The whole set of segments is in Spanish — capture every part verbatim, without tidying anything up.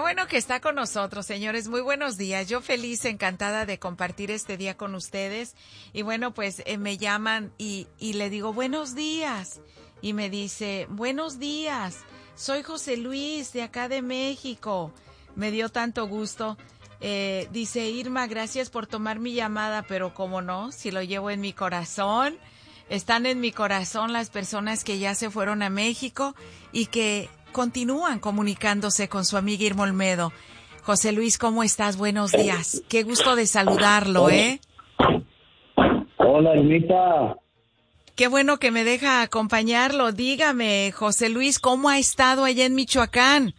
bueno que está con nosotros, señores. Muy buenos días. Yo feliz, encantada de compartir este día con ustedes. Y bueno, pues eh, me llaman y, y le digo, buenos días. Y me dice, buenos días. Soy José Luis de acá de México. Me dio tanto gusto. Eh, dice, Irma, gracias por tomar mi llamada, pero cómo no, si lo llevo en mi corazón. Están en mi corazón las personas que ya se fueron a México y que continúan comunicándose con su amiga Irma Olmedo. José Luis, ¿cómo estás? Buenos días. Qué gusto de saludarlo, ¿eh? Hola, Irmita. Qué bueno que me deja acompañarlo. Dígame, José Luis, ¿cómo ha estado allá en Michoacán?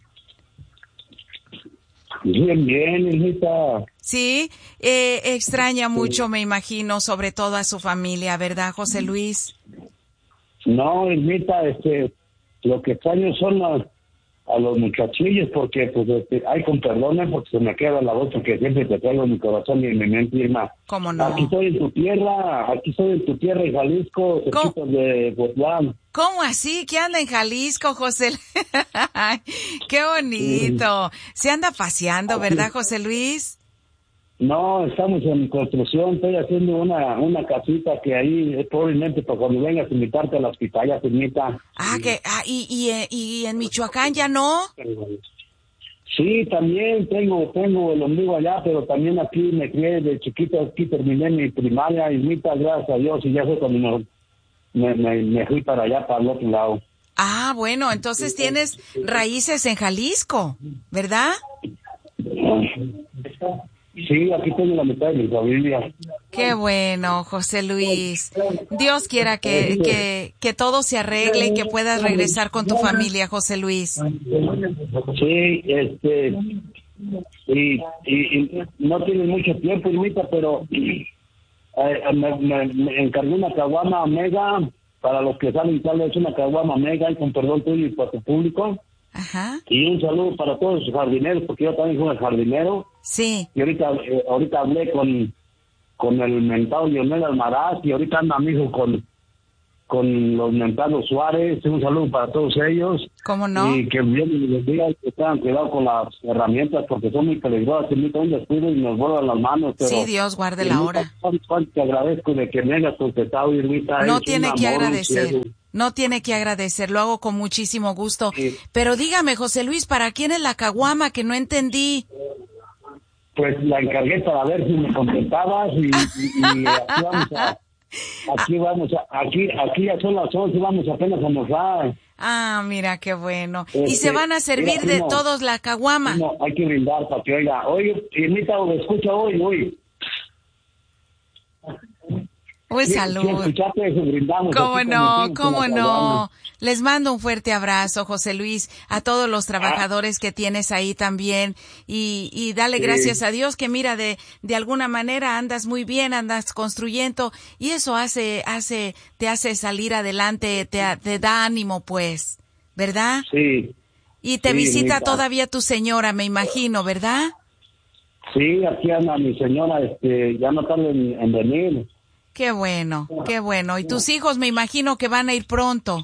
Bien, bien, Irmita. Sí, eh, extraña mucho, me imagino, sobre todo a su familia, ¿verdad, José Luis? No, Irmita, este, lo que extraño son a, a los muchachillos, porque, pues, este, ay, con perdón, porque se me queda la voz, porque siempre te traigo en mi corazón y en mi mente, Irma. ¿Cómo no? Aquí estoy en tu tierra, aquí estoy en tu tierra, en Jalisco, cerquita de Guatlán. ¿Cómo así? ¿Qué anda en Jalisco, José? ¡Qué bonito! Se anda paseando, ¿verdad, José Luis? No, estamos en construcción, estoy haciendo una una casita que ahí es probablemente para cuando vengas a invitarte a las pitayas, Irmita. Ah, que, ah, y, y, eh, y en Michoacán ya no. Sí, también tengo tengo el ombligo allá, pero también aquí me crié de chiquito, aquí terminé mi primaria, Irmita, gracias a Dios, y ya fue cuando me, me, me fui para allá, para el otro lado. Ah, bueno, entonces tienes raíces en Jalisco, ¿verdad? Sí, aquí tengo la mitad de mi familia. Qué bueno, José Luis. Dios quiera que, que, que todo se arregle y que puedas regresar con tu familia, José Luis. Sí, este, y, y, y no tiene mucho tiempo, Irmita, pero eh, me, me, me encargué una caguama Omega, para los que saben tal vez una caguama Omega, y con perdón tuyo y para tu público. Ajá. Y un saludo para todos los jardineros, porque yo también soy jardinero. Sí. Y ahorita eh, ahorita hablé con con el mentado Lionel Almaraz, y ahorita anda mi hijo con con los mentados Suárez. Un saludo para todos ellos. ¿Cómo no? Y que bien les diga que tengan cuidado con las herramientas, porque son muy peligrosas. Se mete un descuido y nos vuelan las manos. Pero, sí, Dios guarde la hora. Te agradezco de que me hayas contestado, Irmita. No tiene que agradecer. No tiene que agradecer, lo hago con muchísimo gusto. Sí. Pero dígame, José Luis, ¿para quién es la caguama? Que no entendí. Pues la encargué para ver si me contestabas y, y, y aquí vamos a... Aquí vamos a... Aquí, aquí ya son las once, vamos apenas a almorzar. Ah, mira, qué bueno. Este, ¿y se van a servir mira, de no, todos la caguama? No, hay que brindar para que oiga. Oye, Irmita, lo escucha hoy, hoy. Pues salud. ¿Cómo no? ¿Cómo no? Les mando un fuerte abrazo, José Luis, a todos los trabajadores que tienes ahí también, y, y dale sí. gracias a Dios que mira, de, de alguna manera andas muy bien, andas construyendo, y eso hace, hace, te hace salir adelante, te, te da ánimo, pues, ¿verdad? Sí. Y te sí, visita Rita. Todavía tu señora, me imagino, ¿verdad? Sí, aquí anda mi señora, este, ya no tarda en, en venir. Qué bueno, qué bueno. Y tus hijos me imagino que van a ir pronto.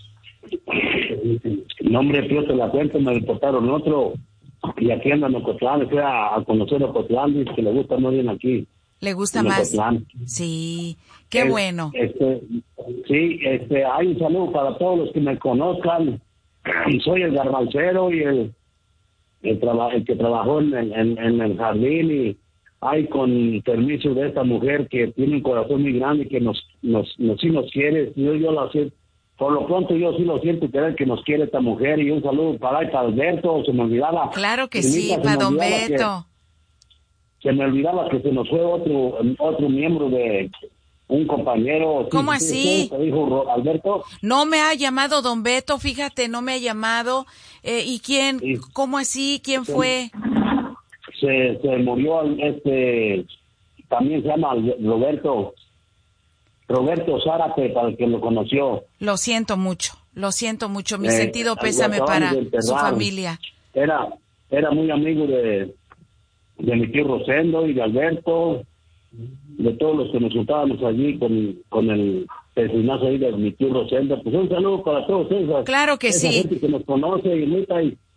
No, hombre, yo te la cuento, me reportaron otro. Y aquí andan en Ocotlán, fui a, a conocer Ocotlán, dice que le gusta muy bien aquí. ¿Le gusta más? Ocotlán. Sí, qué el, bueno. Este, sí, este, hay un saludo para todos los que me conozcan. Soy el garbancero y el, el, traba, el que trabajó en, en, en el jardín, y ay, con permiso de esta mujer que tiene un corazón muy grande y que nos, nos, nos sí nos quiere. Yo, yo la siento, por lo pronto yo sí lo siento, que que nos quiere esta mujer. Y un saludo para, ay, para Alberto, se me olvidaba. Claro que sí, para Don Beto. Que, se me olvidaba que se nos fue otro, otro miembro de un compañero. ¿Cómo sí, así? Sí, dijo Alberto. No me ha llamado Don Beto, fíjate, no me ha llamado. Eh, ¿Y quién? Sí. ¿Cómo así? ¿Quién sí. fue? Se, se murió este, también se llama Roberto, Roberto Zárate, para el que lo conoció. Lo siento mucho, lo siento mucho, mi eh, sentido pésame para su familia. Era, era muy amigo de, de mi tío Rosendo y de Alberto, de todos los que nos juntábamos allí con, con el pecinazo ahí de mi tío Rosendo. Pues un saludo para todos esos. Claro que esa sí. gente que nos conoce y neta, y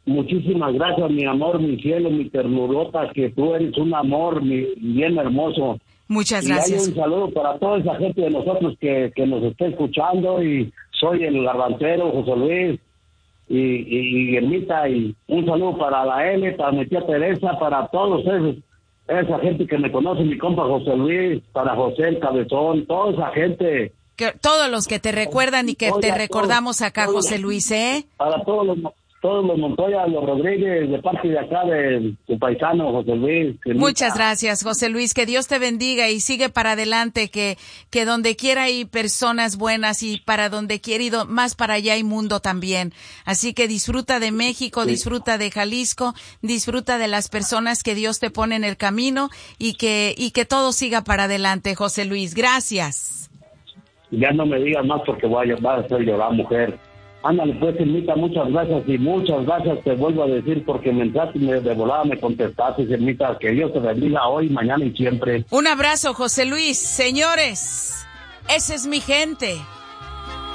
muchísimas gracias, mi amor, mi cielo, mi ternurota, que tú eres un amor mi, bien hermoso. Muchas y gracias. Hay un saludo para toda esa gente de nosotros que, que nos está escuchando, y soy el garbancero, José Luis, y, y, y Guillermita, y un saludo para la L, para mi tía Teresa, para todos esos, esa gente que me conoce, mi compa José Luis, para José el Cabezón, toda esa gente. Que, todos los que te recuerdan y que Oye, te recordamos acá, todos, José Luis, ¿eh? Para todos los... todos los Montoya, los Rodríguez, de parte de acá de tu paisano, José Luis. Muchas gracias, José Luis, que Dios te bendiga y sigue para adelante, que que donde quiera hay personas buenas y para donde quiera y do, más para allá hay mundo también. Así que disfruta de México, sí. disfruta de Jalisco, disfruta de las personas que Dios te pone en el camino y que y que todo siga para adelante, José Luis. Gracias. Ya no me digas más porque voy a, voy a hacer llorar, mujer. Ándale, pues, Irmita, muchas gracias y muchas gracias, te vuelvo a decir, porque me entraste y me, de volada me contestaste, Irmita, que Dios te bendiga hoy, mañana y siempre. Un abrazo, José Luis. Señores, esa es mi gente.